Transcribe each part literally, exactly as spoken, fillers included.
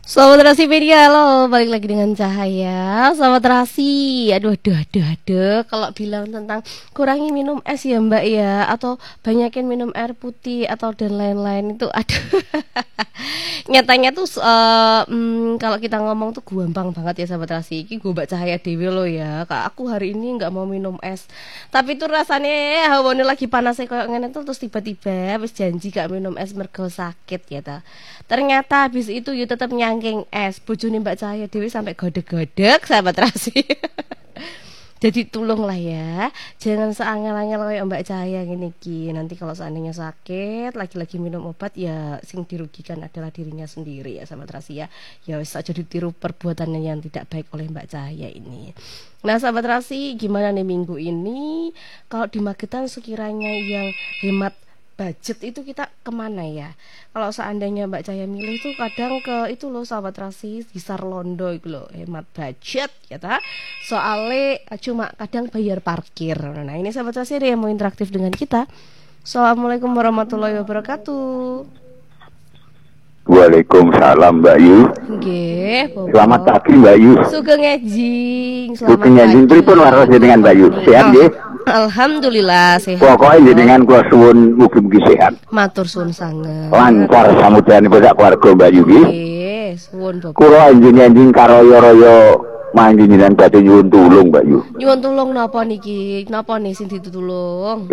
Selamat Rasi Media, halo, balik lagi dengan Cahaya. Selamat Rasi. Aduh, aduh, aduh, aduh. Kalau bilang tentang kurangi minum es ya Mbak ya, atau banyakin minum air putih atau dan lain-lain itu, aduh. Nyatanya tuh uh, hmm, kalau kita ngomong tuh gampang banget ya Sahabat Rasi. Iki gue Mbak Cahaya dewe lo ya. Kak aku hari ini nggak mau minum es. Tapi tuh rasanya hawane lagi panasnya kayak ngene tuh, terus tiba-tiba habis janji gak minum es mergo sakit ya ta. Ternyata habis itu you tetap nyangking es. Bojone Mbak Cahaya dewe sampai godek-godek Sahabat Rasi. Jadi tolonglah ya, jangan seangel-angel kayak Mbak Cahaya gini ki. Nanti kalau seandainya sakit, lagi-lagi minum obat ya sing dirugikan adalah dirinya sendiri ya Sahabat Rasi ya. Ya wis aja ditiru perbuatannya yang tidak baik oleh Mbak Cahaya ini. Nah Sahabat Rasi, gimana nih minggu ini? Kalau di Magetan sekiranya yang hemat budget itu kita kemana ya? Kalau seandainya Mbak Cahaya milih tuh kadang ke itu loh Sahabat Rasi, Gisar Londo itu loh, hemat budget ya ta. Soalnya cuma kadang bayar parkir. Nah ini Sahabat Rasi ada yang mau interaktif dengan kita. Assalamualaikum warahmatullahi wabarakatuh. Waalaikumsalam Mbak Yu. Nggih, selamat pagi Mbak Yu. Sugeng ngejing, selamat Sugeng ngejing pripun waras dengan Mbak Yu? Sehat nggih? Alhamdulillah sehat. Pokoke jenengan kula suwun mugi-mugi sehat. Matur suwun sanget. Lancar samudyanipun sak keluarga Mbak Yu nggih. Nggih, suwun Bapak. Kula enjing-enjing karoyo-royo manjenengan badhe nyuwun tulung Mbak Yu. Nyuwun tulung napa niki? Napa nih sing ditulung?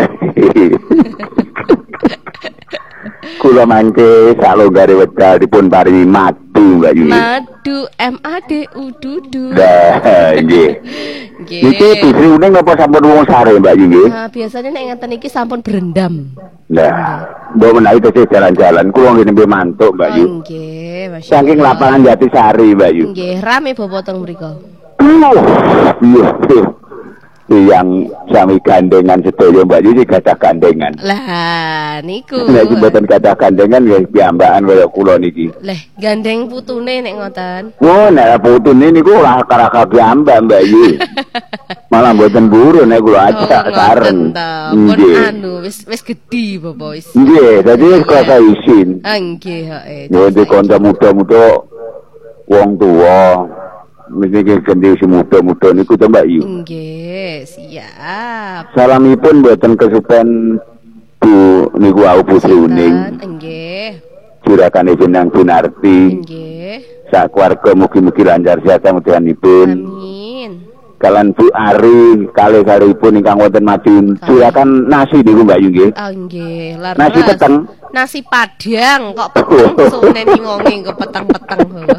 Kula mangke salonggare wedal dipun paringi madu Mbak Yu. Madu M A D U dudu. Lah nggih. Nggih. Niki disriune napa sampun wong sare Mbak Yu nggih? Nah, biasanya nek ngeten iki sampun berendam. Nah, mbok menawi tesih jalan-jalan kula nggih nembe mantuk Mbak Yu. Nggih, masyaallah. Saking lapangan Jatisari Mbak Yu. Nggih, rame bapak teng mriku. Iya, yang sami gandengan sedaya Mbak Yu iki gadah gandengan. Lah niku. Nek mboten gadah gandengan ya piambakan kaya kula niki. Lah, gandeng putune nek ngoten. Oh, nek putune niku ora karaka piambak Mbak Yu. Malah mboten buru nek kula ajak sareng. Nggih. Anu wis wis gedhi bapak wis. Nggih, dadi wis krasa isin. Ah nggih, heeh. Yo di kanca muda-muda wong tuwa. Mesti ganti si muda-muda niku to Mbak Yu. Nggih, siap. Salamipun mboten kesupen Bu niku wau putri uning. Nggih. Jurakane jeneng Bunarti. Nggih. Sak keluarga mugi-mugi lancar sehat samudyanipun. Amin. Kalan Bu Ari kalih-kalihipun ingkang wonten Madiun. Jurakan nasi niku Mbak Yu nggih. Ah nggih, laras. Nasi peteng. Nasi Padang kok peteng sune wonge kok peteng-peteng.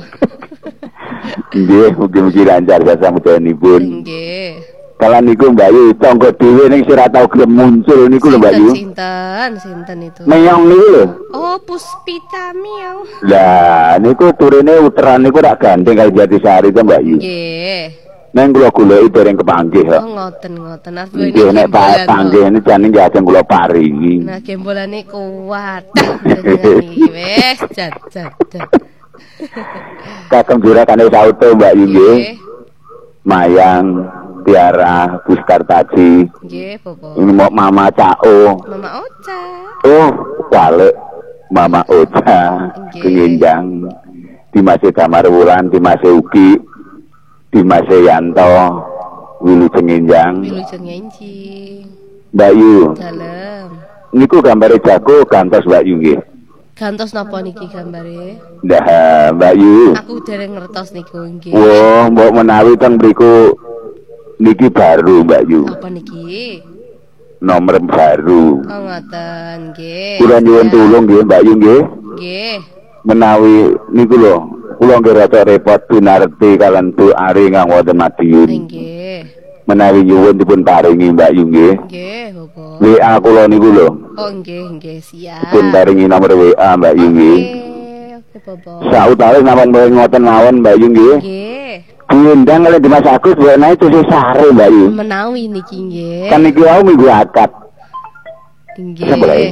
Nggih, mugi-mugi lancar sehat samudyanipun. Nggih. Kalan niku Mbak Yu tangga dhewe ning sira tau gelem muncul niku lho Mbak Yu. Sinten, sinten itu? Meong niku lho. Oh, Puspita Meong. Lah niku turine uteran niku rak gandeng kali Jatisari to Mbak Yu. Nggih. Neng kula goleki dereng kepanggih kok. Oh, ngoten ngoten. Nggih nek panggih niku jane nggih ajeng kula paringi. Nah, gembolane kuat. Iki wis jat jat jat. Kakang jurakane sauto Mbak Yu nggih. Mayang Tiara Buskartaji. Nggih, Bapak. Ini mau Mama Cao. Mama Ocha. Oh, balik Mama Ocha. Kenginjang. Dimas Damar Wulan, Dimas Uki, Dimas Yanto, Wilu Cenginjang. Wilu Cenginjing. Mbak Yu. Dalem. Niku gambare jago gantos Mbak Yu nggih. Gantos napa niki gambare? Nah, Mbak Yu. Aku dereng ngertos niku nggih. Wah, mbok menawi teng mriku niki baru Mbak Yu. Apa niki? Nomor baru. Oh ngoten nggih. Kula nyuwun tulung nggih Mbak Yu nggih. Nggih. Menawi niku lho, kula nggih rada repot Bunarti kalian Bu Ari kang wonten Madiun. Nggih. Menawi nyuwun dipun paringi Mbak Yu nggih. Nggih, Bapak. W A kula niku lho. Oh nggih, nggih siap. Dipun paringi nomor W A Mbak Yu nggih. Oke, Bapak. Sautawis napa ngoten mawon Mbak Yu nggih. Nggih. Diundang oleh Dimas Agus buat naik tuh sare Mbak Yu. Menawi niki nggih. Kan niki wau minggu akad. Nggih.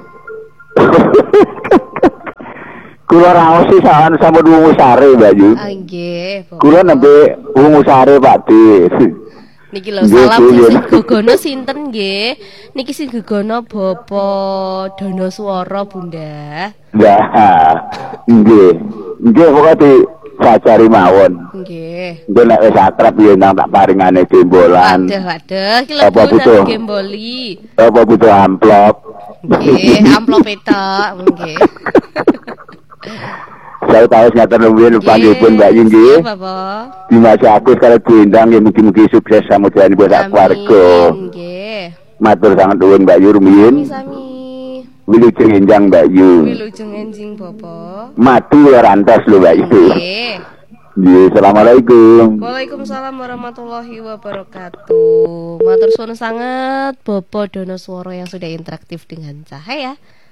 Kula raosi sawan sampun wungu sare Mbak Yu. Ah nggih, Bapak. Kula nembe wungu sare Pak Di. Niki lho salam sing gegono sinten nggih? Niki sing gegono Bapak Dono Swara Bunda. Nah, nggih. Nggih kok di sajari mawon. Nggih. Nggih nek wis akrab ya nang tak paringane gembolan. Waduh, waduh, iki Apa lebu butuh? nang gemboli. Apa butuh amplop? Nggih, amplop petok, nggih. Saya tahu ngaten luwih panggihipun Mbak Yu nggih. Siap, Bapak. Di masa aku kalau diundang ya mugi-mugi sukses samudyan buat keluarga. Amin, nggih. Matur sangat nuwun Mbak Yu rumiyin. Sami-sami. Wilujeng enjang Mbak Yu. Wilujeng enjing Bapak. Mati ya rantas lho Mbak Yu. Nggih. Nggih, assalamualaikum. Waalaikumsalam warahmatullahi wabarakatuh. Matur suwun sangat Bapak Dono Swara yang sudah interaktif dengan Cahaya.